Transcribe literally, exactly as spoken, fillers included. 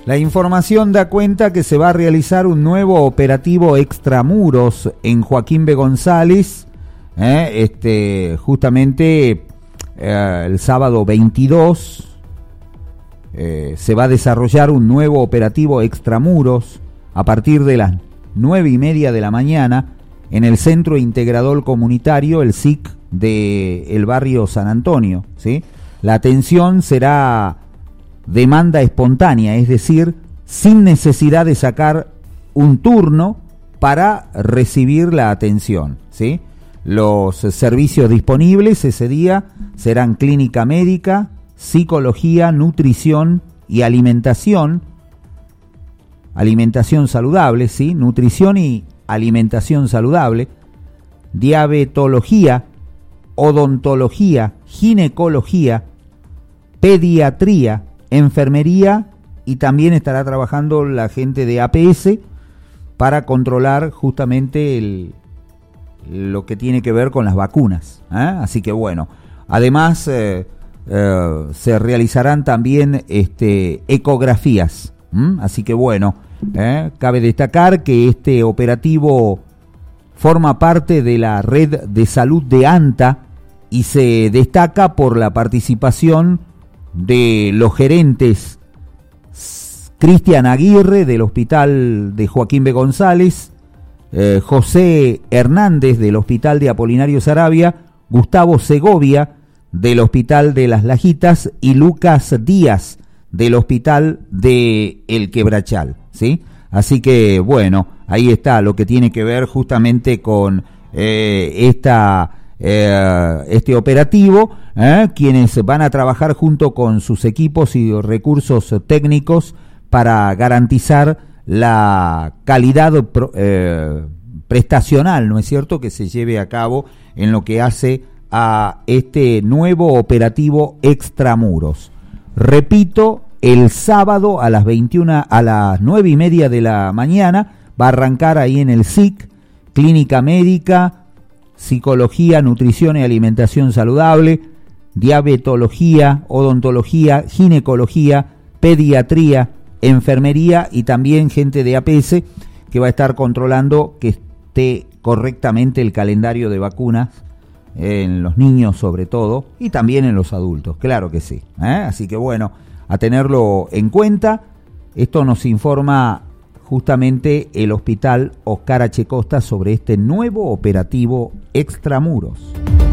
La información da cuenta que se va a realizar un nuevo operativo extramuros en Joaquín B. González, eh, este, justamente eh, el sábado veintidós eh, se va a desarrollar un nuevo operativo extramuros a partir de las nueve y media de la mañana en el Centro Integrador Comunitario, el S I C del barrio San Antonio, ¿sí? La atención será demanda espontánea, es decir, sin necesidad de sacar un turno para recibir la atención, ¿sí? Los servicios disponibles ese día serán clínica médica, psicología, nutrición y alimentación, alimentación saludable, ¿sí? Nutrición y alimentación saludable, diabetología, odontología, ginecología, pediatría, enfermería, y también estará trabajando la gente de A P S para controlar justamente el, lo que tiene que ver con las vacunas, ¿eh? Así que bueno, además eh, eh, se realizarán también este, ecografías, ¿m? Así que bueno, eh, cabe destacar que este operativo forma parte de la red de salud de ANTA y se destaca por la participación de los gerentes Cristian Aguirre del Hospital de Joaquín B. González, eh, José Hernández del Hospital de Apolinario Saravia, Gustavo Segovia del Hospital de Las Lajitas y Lucas Díaz del Hospital de El Quebrachal, ¿sí? Así que bueno, ahí está lo que tiene que ver justamente con eh, esta Eh, este operativo, eh, quienes van a trabajar junto con sus equipos y recursos técnicos para garantizar la calidad eh, prestacional, ¿no es cierto?, que se lleve a cabo en lo que hace a este nuevo operativo extramuros. Repito, el sábado a las veintiuna, a las nueve y media de la mañana va a arrancar ahí en el S I C, clínica médica, psicología, nutrición y alimentación saludable, diabetología, odontología, ginecología, pediatría, enfermería y también gente de A P S que va a estar controlando que esté correctamente el calendario de vacunas en los niños sobre todo y también en los adultos, claro que sí, ¿eh? Así que bueno, a tenerlo en cuenta. Esto nos informa justamente el Hospital Oscar H. Costa sobre este nuevo operativo extramuros.